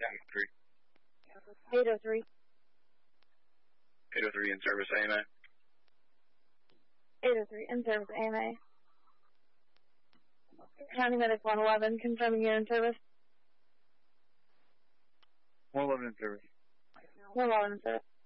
803. 803 in service, AMA. 803 in service, AMA. County Medic 111, confirming you're in service. 111 in service. 111 in service.